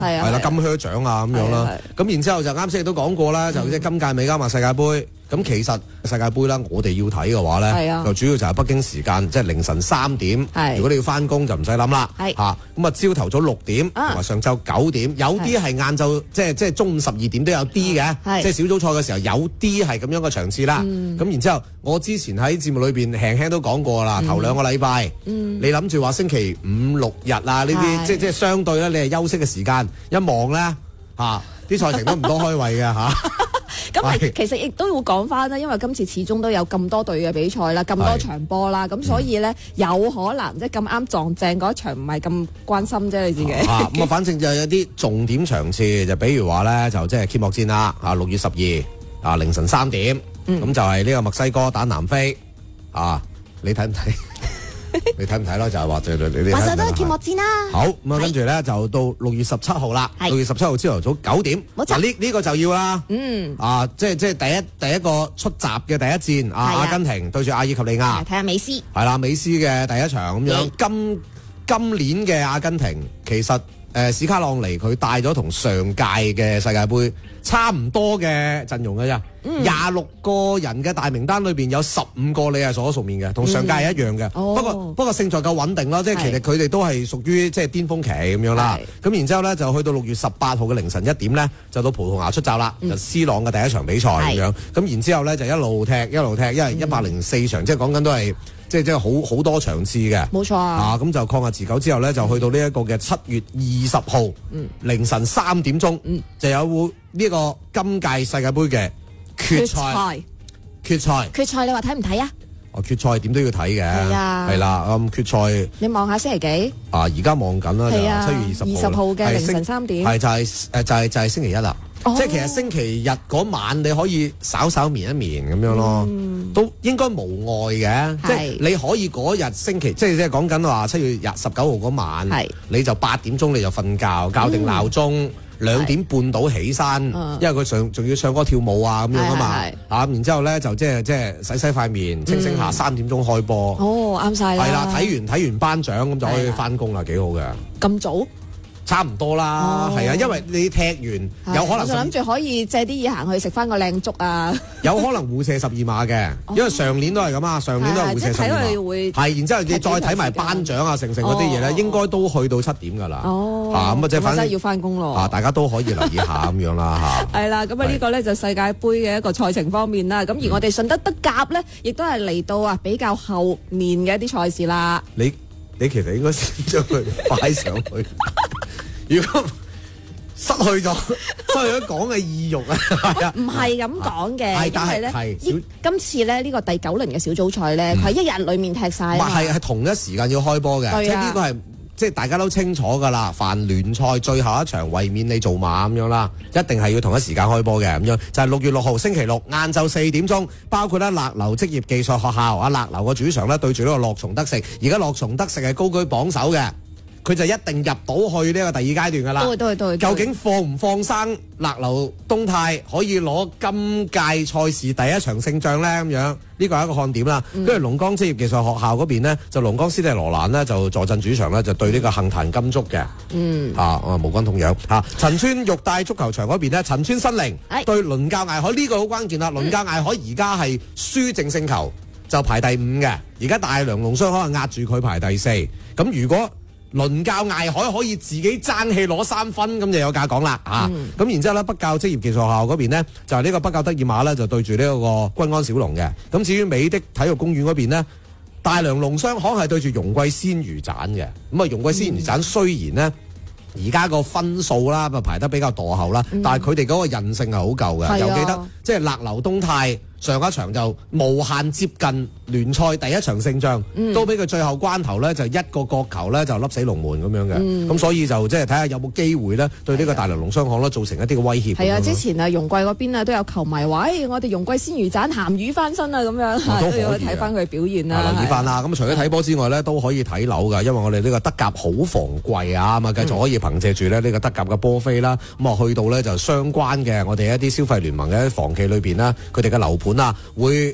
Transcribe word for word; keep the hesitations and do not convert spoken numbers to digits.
係啊， 係啦，金靴獎啊咁樣啦。咁然之後就啱先亦都講過啦，就即係今屆美加墨世界盃。咁其實世界盃啦，我哋要睇嘅話咧，就主要就係北京時間，即係凌晨三點。如果你要翻工就唔使諗啦。嚇，咁啊朝頭早六點同埋上晝九點，有啲係晏晝，即係即係中午十二點都有啲嘅。即係小組賽嘅時候有啲係咁樣嘅場次啦。咁然之後，我之前喺節目裏邊輕輕都講過啦，頭兩個禮拜，你諗住話星期五六日啊呢啲，即係即係相對咧，你係休息嘅時間，一望咧嚇啲賽程都唔多開胃嘅嚇。 咁其實亦都要講翻啦，因為今次始終都有咁多隊嘅比賽啦，咁多場波啦，咁所以咧有可能即係咁啱撞正嗰場唔係咁關心啫，你自己。 啊，咁啊，反正就有啲重點場次，就比如話咧，就即係揭幕戰啦，啊六月十二啊凌晨三點，咁、嗯、就係呢個墨西哥打南非，啊你睇唔睇？你睇唔睇咯？就係話就你你。 話晒都係揭幕戰啦。 好咁啊，跟住咧就到六月十七號啦。六月十七號朝頭早九點。 冇錯。 呢呢個就要啦。 嗯。 啊，即係即係第一第一個出閘嘅第一戰，啊阿根廷對住阿爾及利亞。 睇下美斯。係啦，美斯嘅第一場咁樣。今今年嘅阿根廷其實誒史卡朗尼佢帶咗同上屆嘅世界盃差唔多嘅陣容嘅啫。廿六個人嘅大名單裏邊有十五個你係熟口熟面嘅，同上屆係一樣嘅。不過不過勝在夠穩定啦，即係其實佢哋都係屬於即係巔峰期咁樣啦。咁然之後咧就去到六月十八號嘅凌晨一點咧，就到葡萄牙出閘啦，就 C 朗嘅第一場比賽咁樣。咁然之後咧就一路踢一路踢，因為一百零四場，即係講緊都係即係即係好好多場次嘅。冇錯啊！咁就曠日持久之後咧，就去到呢一個嘅七月二十號凌晨三點鐘，就有呢個今屆世界盃嘅決賽，決賽， 決賽，你話睇唔睇啊？ 哦，決賽點都要睇嘅， 係啊， 係啦，咁決賽， 你望下星期幾？ 啊，而家望緊啦，就七月二十號， 二十號嘅凌晨三點， 係就係誒就係就係星期一啦，即係其實星期日嗰晚你可以稍稍眠一眠咁樣咯，都應該無礙嘅，即係你可以嗰日星期，即係即係講緊話七月廿十九號嗰晚，你就八點鐘你就瞓覺，校定鬧鐘。兩點半到起身，因為佢上仲要唱歌跳舞啊咁樣啊嘛，啊然之後咧就即係即係洗洗塊面，清醒下，三點鐘開波。 哦，啱晒啦。係啦， 睇完睇完頒獎咁就可以翻工啦，幾好嘅。 咁早？差唔多啦，係啊，因為你踢完有可能， 我就諗住可以借啲嘢行去食翻個靚粥啊。 有可能互射十二碼嘅，因為上年都係咁啊，上年都係互射十二碼。係，然之後你再睇埋頒獎啊、成成嗰啲嘢咧，應該都去到七點㗎啦。哦，啊咁啊，即係反正要翻工咯。 啊，大家都可以留意下咁樣啦嚇。 係啦，咁啊呢個咧就世界盃嘅一個賽程方面啦。咁而我哋順德德甲咧，亦都係嚟到啊比較後面嘅一啲賽事啦。 你你其實應該先將佢擺上去。如果失去咗，失去咗講嘅意欲啊， 唔係咁講嘅， 係因為咧，今次咧呢個第九輪嘅小組賽咧，佢係一日裡面踢晒。 唔係係同一時間要開波嘅，即係呢個係即係大家都清楚㗎啦。凡聯賽最後一場為免你做馬咁樣啦，一定係要同一時間開波嘅咁樣。就係六月六號星期六晏晝四點鐘，包括咧勒流職業技術學校啊，勒流個主場咧對住呢個洛松德城，而家洛松德城係高居榜首嘅。佢就一定入到去呢個第二階段㗎啦。對對對。究竟放唔放生勒流東泰可以攞今屆賽事第一場勝仗咧？咁樣呢個係一個看點啦。跟住、嗯、龍崗職業技術學校嗰邊呢，就龍崗斯蒂羅蘭呢，就坐鎮主場呢，就對呢個杏壇金足嘅。嗯。嚇啊！無關痛癢嚇。陳村玉帶足球場嗰邊呢，陳村新寧對倫教艾海呢、呢個好關鍵啦。倫教艾海而家係輸淨勝球就排第五嘅，而家大良龍雙可能壓住佢排第四。咁如果倫教艾海可以自己爭氣攞三分，咁就有價講啦嚇。咁、嗯、然之後咧，北教職業技術學校嗰邊呢，就係、是、呢個北教德爾瑪咧，就對住呢個君安小龍嘅。咁至於美的體育公園嗰邊呢，大良龍雙行係對住容桂鮮魚斬嘅。咁啊，容桂鮮魚斬雖然呢，而家個分數啦，排得比較墮後啦，嗯、但係佢哋嗰個韌性係好夠嘅。又、啊、記得即係勒流東泰上一場就無限接近聯賽第一場勝仗，嗯、都俾佢最後關頭咧就一個角球咧就笠死龍門咁樣嘅，咁、嗯、所以就即係睇下有冇機會咧對呢個大良龍雙行咧造成一啲嘅威脅。係啊， 之前啊容桂嗰邊啊都有球迷話，誒、哎、我哋容桂鮮魚斬鹹魚翻身啊咁樣，都要睇翻佢表現啦。 留意翻啦，咁除咗睇波之外咧，都可以睇樓㗎，因為我哋呢個德甲好防貴啊，咁啊繼續可以憑藉住咧呢個德甲嘅波飛啦，咁啊去到咧就相關嘅我哋一啲消費聯盟嘅房企裏邊啦，佢哋嘅樓盤啊會。